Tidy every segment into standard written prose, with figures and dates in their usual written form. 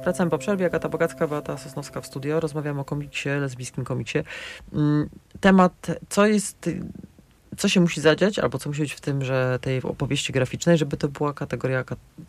Wracamy po przerwie. Agata Bogacka, Beata Sosnowska w studio. Rozmawiamy o komiksie, lesbijskim komiksie. Temat, co się musi zadziać, albo co musi być w tym, że tej opowieści graficznej, żeby to była kategoria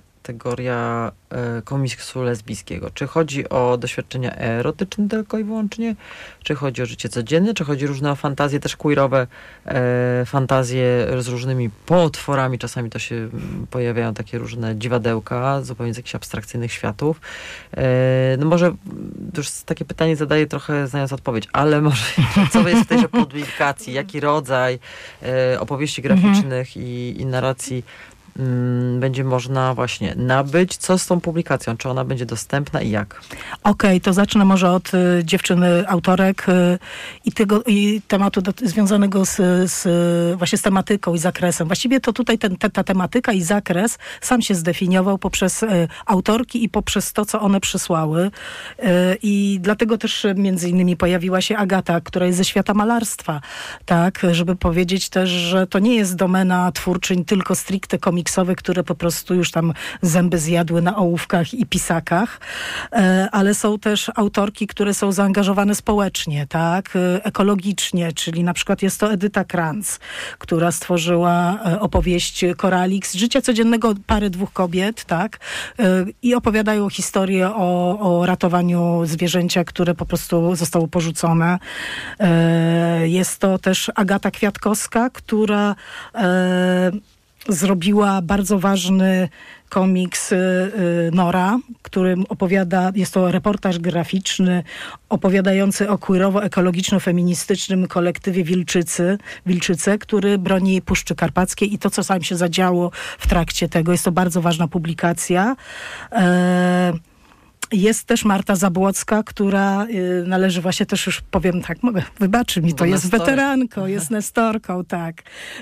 komiksu lesbijskiego. Czy chodzi o doświadczenia erotyczne tylko i wyłącznie? Czy chodzi o życie codzienne? Czy chodzi różne fantazje, też queerowe fantazje z różnymi potworami? Czasami to się pojawiają takie różne dziwadełka, zupełnie z jakichś abstrakcyjnych światów. No może już takie pytanie zadaję trochę znając odpowiedź, ale może co jest w tej publikacji? Jaki rodzaj opowieści graficznych i narracji będzie można właśnie nabyć? Co z tą publikacją? Czy ona będzie dostępna i jak? Okej, to zacznę może od dziewczyny autorek i tematu związanego właśnie z tematyką i zakresem. Właściwie to tutaj ta tematyka i zakres sam się zdefiniował poprzez autorki i poprzez to, co one przysłały. I dlatego też między innymi pojawiła się Agata, która jest ze świata malarstwa, tak, żeby powiedzieć też, że to nie jest domena twórczyń tylko stricte komiksowych, które po prostu już tam zęby zjadły na ołówkach i pisakach, ale są też autorki, które są zaangażowane społecznie, tak, ekologicznie, czyli na przykład jest to Edyta Kranz, która stworzyła opowieść Koralik z życia codziennego pary dwóch kobiet, tak, i opowiadają historię o ratowaniu zwierzęcia, które po prostu zostało porzucone. Jest to też Agata Kwiatkowska, która zrobiła bardzo ważny komiks Nora, którym jest to reportaż graficzny opowiadający o queerowo-ekologiczno-feministycznym kolektywie Wilczyce, który broni Puszczy Karpackiej i to, co tam się zadziało w trakcie tego. Jest to bardzo ważna publikacja. Jest też Marta Zabłocka, która należy właśnie też już powiem tak, wybaczy mi, to jest weteranką, jest nestorką, tak.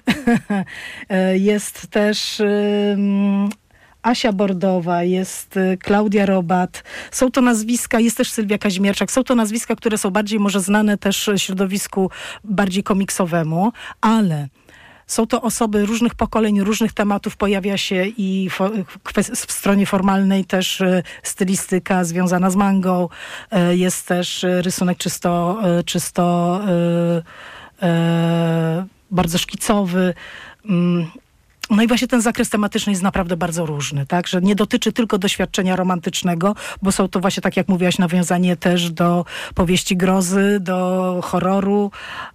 Jest też Asia Bordowa, jest Klaudia Robat. Są to nazwiska, jest też Sylwia Kazimierczak. Są to nazwiska, które są bardziej może znane też środowisku bardziej komiksowemu, ale są to osoby różnych pokoleń, różnych tematów. Pojawia się i w stronie formalnej też stylistyka związana z mangą. Jest też rysunek czysto bardzo szkicowy. No i właśnie ten zakres tematyczny jest naprawdę bardzo różny, tak? Że nie dotyczy tylko doświadczenia romantycznego, bo są to właśnie, tak jak mówiłaś, nawiązanie też do powieści grozy, do horroru,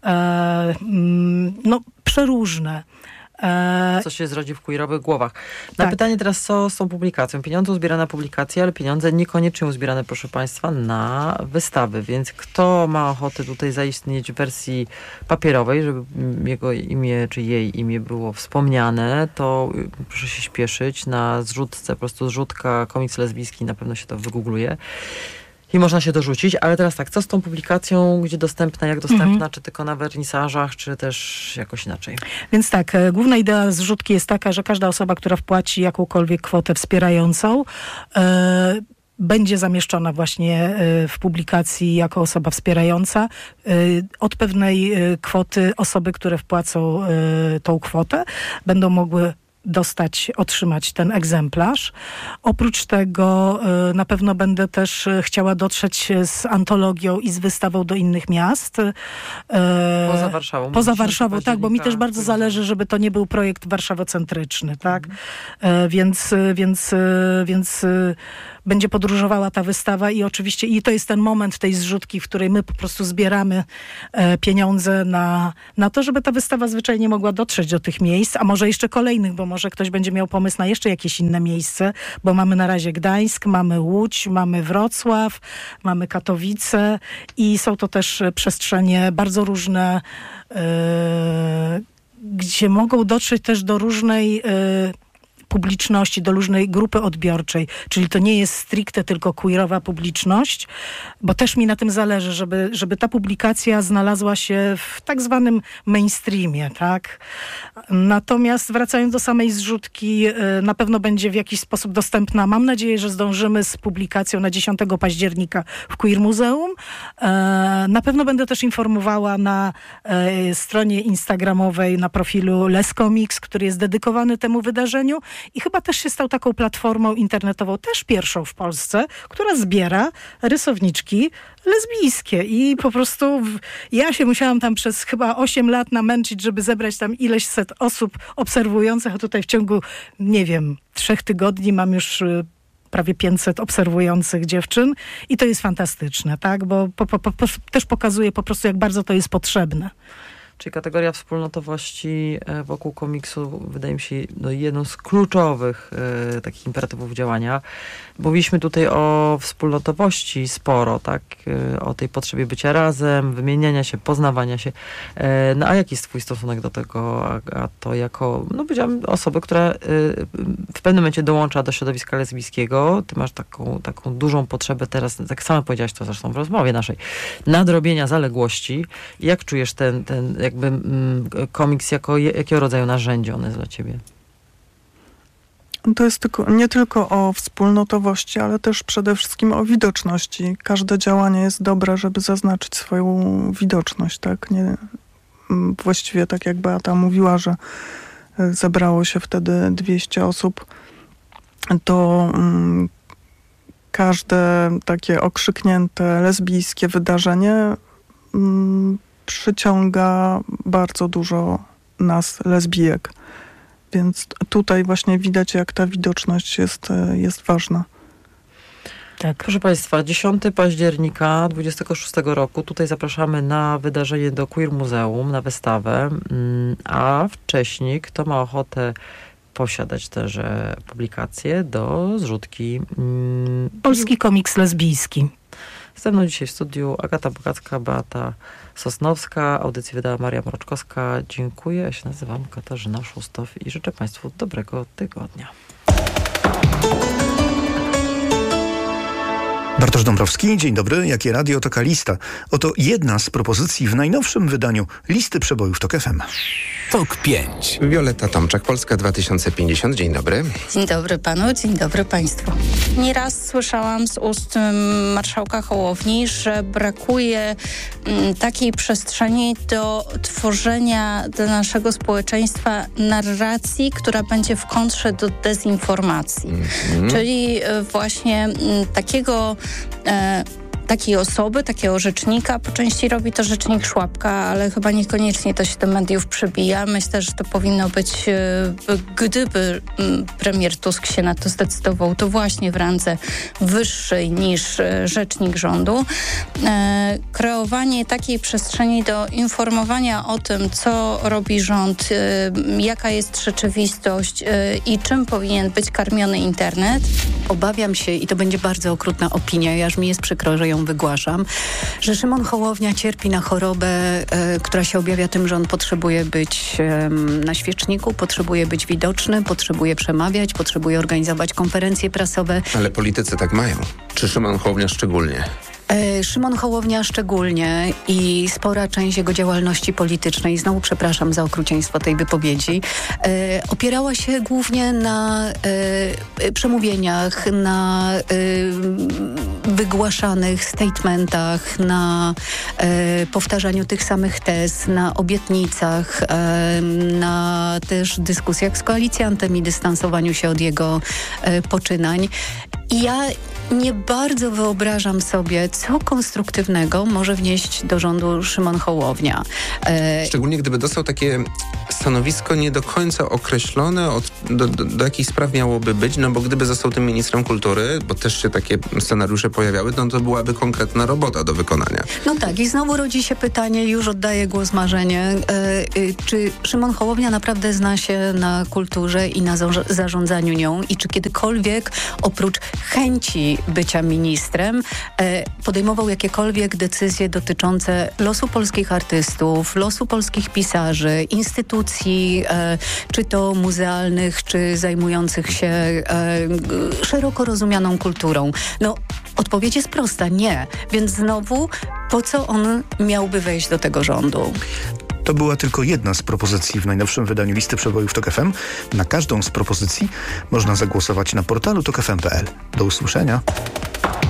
no przeróżne. Co się zrodzi w queerowych głowach. Na pytanie teraz, co z tą publikacją? Pieniądze uzbierane na publikację, ale pieniądze niekoniecznie uzbierane, proszę Państwa, na wystawy. Więc kto ma ochotę tutaj zaistnieć w wersji papierowej, żeby jego imię czy jej imię było wspomniane, to proszę się śpieszyć na zrzutce, po prostu zrzutka komiks lesbijski, na pewno się to wygoogluje. I można się dorzucić, ale teraz tak, co z tą publikacją, gdzie dostępna, jak dostępna, czy tylko na wernisażach, czy też jakoś inaczej? Więc tak, główna idea zrzutki jest taka, że każda osoba, która wpłaci jakąkolwiek kwotę wspierającą, będzie zamieszczona właśnie w publikacji jako osoba wspierająca. Od pewnej kwoty osoby, które wpłacą tą kwotę, będą mogły otrzymać ten egzemplarz. Oprócz tego na pewno będę też chciała dotrzeć z antologią i z wystawą do innych miast. Poza Warszawą. Poza Warszawą, tak, bo mi też bardzo zależy, żeby to nie był projekt warszawocentryczny, tak? Więc będzie podróżowała ta wystawa i oczywiście to jest ten moment tej zrzutki, w której my po prostu zbieramy pieniądze na to, żeby ta wystawa zwyczajnie mogła dotrzeć do tych miejsc, a może jeszcze kolejnych, bo może ktoś będzie miał pomysł na jeszcze jakieś inne miejsce, bo mamy na razie Gdańsk, mamy Łódź, mamy Wrocław, mamy Katowice i są to też przestrzenie bardzo różne, gdzie mogą dotrzeć też do różnej publiczności, do różnej grupy odbiorczej. Czyli to nie jest stricte tylko queerowa publiczność, bo też mi na tym zależy, żeby ta publikacja znalazła się w tak zwanym mainstreamie, tak? Natomiast wracając do samej zrzutki, na pewno będzie w jakiś sposób dostępna. Mam nadzieję, że zdążymy z publikacją na 10 października w Queer Muzeum. Na pewno będę też informowała na stronie instagramowej, na profilu Les Comics, który jest dedykowany temu wydarzeniu i chyba też się stał taką platformą internetową, też pierwszą w Polsce, która zbiera rysowniczki lesbijskie i po prostu ja się musiałam tam przez chyba 8 lat namęczyć, żeby zebrać tam ileś set osób obserwujących, a tutaj w ciągu, nie wiem, 3 tygodni mam już prawie 500 obserwujących dziewczyn i to jest fantastyczne, tak? Bo też pokazuje po prostu, jak bardzo to jest potrzebne. Czyli kategoria wspólnotowości wokół komiksu wydaje mi się jedną z kluczowych takich imperatywów działania. Mówiliśmy tutaj o wspólnotowości sporo, tak? O tej potrzebie bycia razem, wymieniania się, poznawania się. No a jaki jest twój stosunek do tego? A to jako, powiedziałam, osoby, która w pewnym momencie dołącza do środowiska lesbijskiego. Ty masz taką dużą potrzebę teraz, tak samo powiedziałaś to zresztą w rozmowie naszej, nadrobienia zaległości. Jak czujesz ten jakby komiks jakiego rodzaju narzędzie on jest dla ciebie? To jest nie tylko o wspólnotowości, ale też przede wszystkim o widoczności. Każde działanie jest dobre, żeby zaznaczyć swoją widoczność, tak? Właściwie tak jak Beata mówiła, że zebrało się wtedy 200 osób, to każde takie okrzyknięte lesbijskie wydarzenie przyciąga bardzo dużo nas, lesbijek. Więc tutaj właśnie widać, jak ta widoczność jest ważna. Tak. Proszę Państwa, 10 października 26 roku tutaj zapraszamy na wydarzenie do Queer Muzeum, na wystawę, a wcześniej, kto ma ochotę posiadać też publikacje do zrzutki. Polski komiks lesbijski. Ze mną dzisiaj w studiu Agata Bogacka, Beata Sosnowska. Audycję wydała Maria Mroczkowska. Dziękuję. Ja się nazywam Katarzyna Szustow i życzę Państwu dobrego tygodnia. Bartosz Dąbrowski, dzień dobry. Jakie radio, taka lista. Oto jedna z propozycji w najnowszym wydaniu listy przebojów TOK FM. TOK 5. Wioletta Tomczak, Polska 2050. Dzień dobry. Dzień dobry panu, dzień dobry państwu. Nieraz słyszałam z ust marszałka Hołowni, że brakuje takiej przestrzeni do tworzenia dla naszego społeczeństwa narracji, która będzie w kontrze do dezinformacji. Czyli właśnie takiej osoby, takiego rzecznika, po części robi to rzecznik Szłapka, ale chyba niekoniecznie to się do mediów przebija. Myślę, że to powinno być, gdyby premier Tusk się na to zdecydował, to właśnie w randze wyższej niż rzecznik rządu. Kreowanie takiej przestrzeni do informowania o tym, co robi rząd, jaka jest rzeczywistość i czym powinien być karmiony internet. Obawiam się, i to będzie bardzo okrutna opinia, aż mi jest przykro, że ją wygłaszam, że Szymon Hołownia cierpi na chorobę, która się objawia tym, że on potrzebuje być na świeczniku, potrzebuje być widoczny, potrzebuje przemawiać, potrzebuje organizować konferencje prasowe. Ale politycy tak mają. Czy Szymon Hołownia szczególnie? Szymon Hołownia szczególnie i spora część jego działalności politycznej, znowu przepraszam za okrucieństwo tej wypowiedzi, opierała się głównie na przemówieniach, na wygłaszanych statementach, na powtarzaniu tych samych tez, na obietnicach, na też dyskusjach z koalicjantem i dystansowaniu się od jego poczynań. I ja nie bardzo wyobrażam sobie, co konstruktywnego może wnieść do rządu Szymon Hołownia. Szczególnie gdyby dostał takie stanowisko nie do końca określone, do jakich spraw miałoby być, no bo gdyby został tym ministrem kultury, bo też się takie scenariusze pojawiały, no to byłaby konkretna robota do wykonania. No tak, i znowu rodzi się pytanie, już oddaję głos Marzenie, czy Szymon Hołownia naprawdę zna się na kulturze i na zarządzaniu nią i czy kiedykolwiek oprócz chęci bycia ministrem podejmował jakiekolwiek decyzje dotyczące losu polskich artystów, losu polskich pisarzy, instytucji, czy to muzealnych, czy zajmujących się szeroko rozumianą kulturą. No, odpowiedź jest prosta, nie. Więc znowu, po co on miałby wejść do tego rządu? To była tylko jedna z propozycji w najnowszym wydaniu listy przebojów TOK FM. Na każdą z propozycji można zagłosować na portalu tokfm.pl. Do usłyszenia.